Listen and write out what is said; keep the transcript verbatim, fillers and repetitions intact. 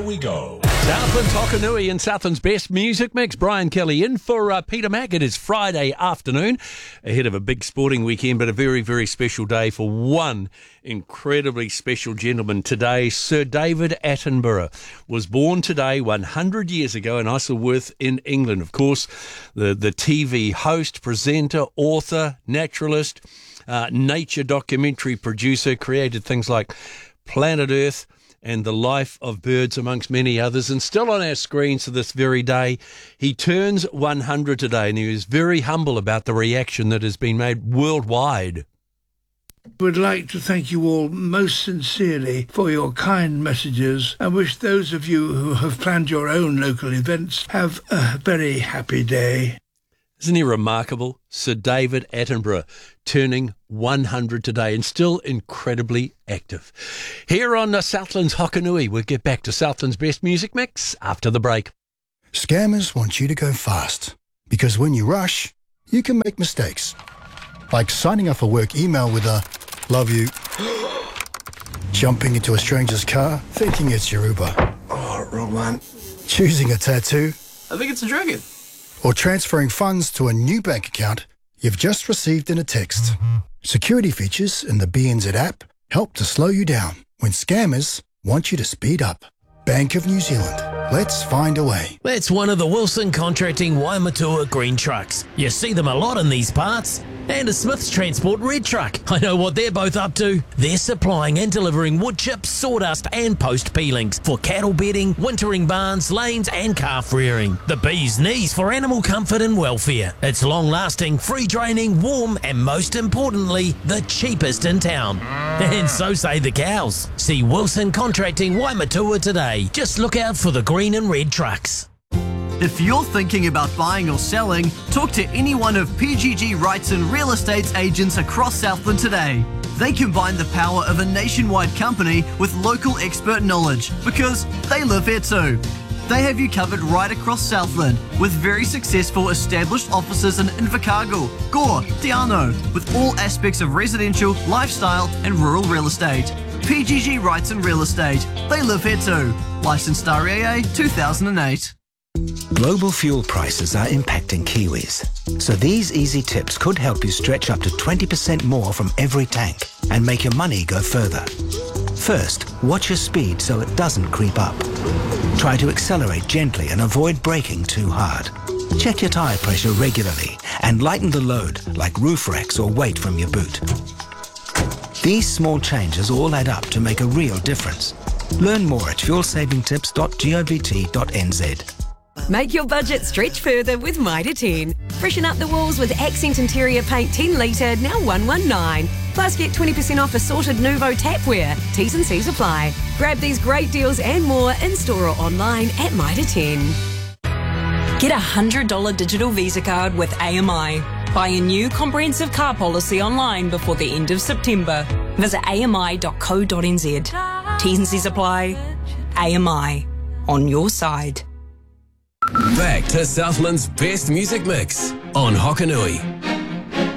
we go. Southland's Hokanui and Southland's best music mix. Brian Kelly in for uh, Peter Mack. It is Friday afternoon, ahead of a big sporting weekend, but a very, very special day for one incredibly special gentleman today. Sir David Attenborough was born today one hundred years ago in Isleworth in England. Of course, the, the T V host, presenter, author, naturalist, uh, nature documentary producer, created things like Planet Earth and The Life of Birds, amongst many others, and still on our screens to this very day. He turns one hundred today, and he was very humble about the reaction that has been made worldwide. Would like to thank you all most sincerely for your kind messages and wish those of you who have planned your own local events have a very happy day. Isn't he remarkable? Sir David Attenborough turning one hundred today and still incredibly active. Here on uh, Southland's Hokanui, we'll get back to Southland's best music mix after the break. Scammers want you to go fast because when you rush, you can make mistakes. Like signing up for work email with a love you, jumping into a stranger's car thinking it's your Uber. Oh, wrong one. Choosing a tattoo. I think it's a dragon. Or transferring funds to a new bank account you've just received in a text. Security features in the B N Z app help to slow you down when scammers want you to speed up. Bank of New Zealand. Let's find a way. That's one of the Wilson Contracting Waimatua green trucks. You see them a lot in these parts. And a Smith's Transport red truck. I know what they're both up to. They're supplying and delivering wood chips, sawdust and post peelings for cattle bedding, wintering barns, lanes and calf rearing. The bee's knees for animal comfort and welfare. It's long lasting, free draining, warm and most importantly, the cheapest in town. And so say the cows. See Wilson Contracting Waimatua today. Just look out for the green and red trucks. If you're thinking about buying or selling, talk to any one of P G G Rights and Real Estate's agents across Southland today. They combine the power of a nationwide company with local expert knowledge because they live here too. They have you covered right across Southland with very successful established offices in Invercargill, Gore, Te Anau, with all aspects of residential, lifestyle and rural real estate. P G G Rights and Real Estate. They live here too. Licensed R A A two thousand eight. Global fuel prices are impacting Kiwis, so these easy tips could help you stretch up to twenty percent more from every tank and make your money go further. First, watch your speed so it doesn't creep up. Try to accelerate gently and avoid braking too hard. Check your tyre pressure regularly and lighten the load like roof racks or weight from your boot. These small changes all add up to make a real difference. Learn more at fuel saving tips dot govt dot n z. Make your budget stretch further with Mitre ten. Freshen up the walls with Accent Interior Paint ten litre, now one hundred nineteen. Plus get twenty percent off assorted Nuvo tapware. T's and C's apply. Grab these great deals and more in-store or online at Mitre ten. Get a one hundred dollars digital Visa card with A M I. Buy a new comprehensive car policy online before the end of September. Visit a m i dot co dot n z. T's and C's apply. A M I. On your side. Back to Southland's best music mix on Hokanui.